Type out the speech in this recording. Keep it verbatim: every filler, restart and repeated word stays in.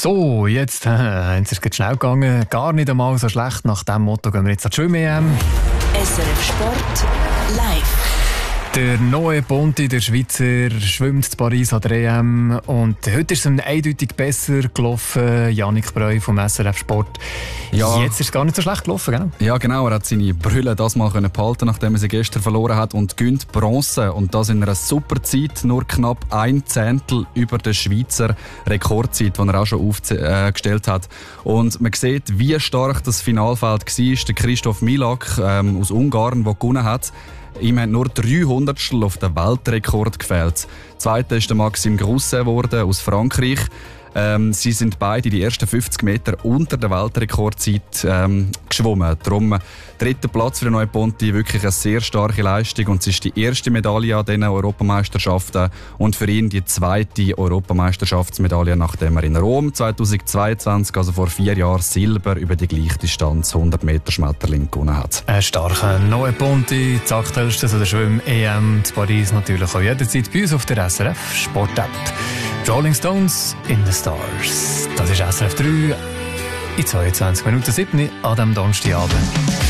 So, jetzt äh, haben sie es schnell gegangen. Gar nicht einmal so schlecht. Nach diesem Motto gehen wir jetzt an die Schwimm-E M. S R F Sport live. Der Noe Ponti, der Schweizer, schwimmt in Paris an der E M. Und heute ist es ihm eindeutig besser gelaufen. Yannick Breu vom S R F Sport. Ja. Jetzt ist es gar nicht so schlecht gelaufen, gell? Ja, genau. Er hat seine Brille das mal behalten, nachdem er sie gestern verloren hat, und gönnt Bronze. Und das in einer super Zeit, nur knapp ein Zehntel über der Schweizer Rekordzeit, die er auch schon aufgestellt hat. Und man sieht, wie stark das Finalfeld war. Der Christoph Milak ähm, aus Ungarn, der gewonnen hat. Ihm hat nur drei Hundertstel auf den Weltrekord gefehlt. Zweiter ist der Maxime Grousset geworden aus Frankreich. Ähm, sie sind beide die ersten fünfzig Meter unter der Weltrekordzeit ähm, geschwommen. Darum dritter Platz für den Noe Ponti, wirklich eine sehr starke Leistung. Und es ist die erste Medaille an diesen Europameisterschaften und für ihn die zweite Europameisterschaftsmedaille, nachdem er in Rom zweitausendzweiundzwanzig, also vor vier Jahren, Silber über die gleiche Distanz hundert Meter Schmetterling gewonnen hat. Ein starker Noe Ponti, das aktuellste der Schwimm-E M in Paris natürlich auch jederzeit bei uns auf der S R F Sport App. Rolling Stones in the Stars. Das ist S R F drei in zweiundzwanzig Minuten sieben an diesem Donnerstagabend.